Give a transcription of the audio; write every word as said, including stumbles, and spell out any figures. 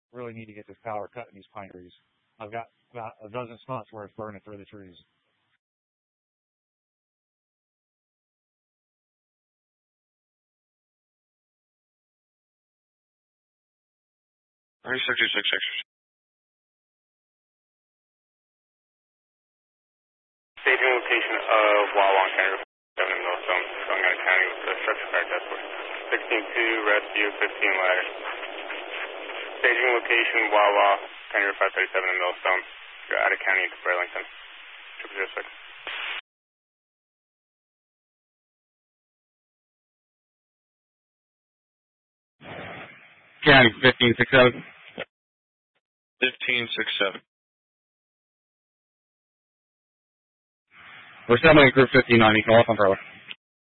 Really need to get this power cut in these pine trees. I've got about a dozen spots where it's burning through the trees. thirty-six, six, six. Staging location of Wawa on County seven in Millstone, going out of county with the structure fire task force. sixteen two, rescue, fifteen ladder. Staging location Wawa, County five thirty-seven in Millstone. You're out of county into Burlington. Triple zero six. County fifteen six seven. fifteen six seven. We're sending crew fifteen ninety. Call off on Charlie.